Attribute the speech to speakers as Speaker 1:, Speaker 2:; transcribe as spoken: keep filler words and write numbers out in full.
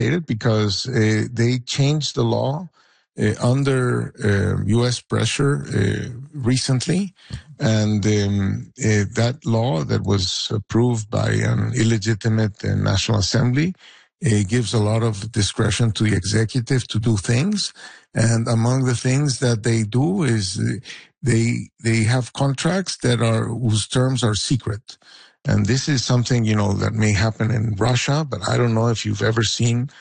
Speaker 1: because uh, they changed the law uh, under uh, U S pressure uh, recently. And um, uh, that law that was approved by an illegitimate uh, National Assembly uh, gives a lot of discretion to the executive to do things. And among the things that they do is uh, they they have contracts that are whose terms are secret. And this is something, you know, that may happen in Russia, but I don't know if you've ever seen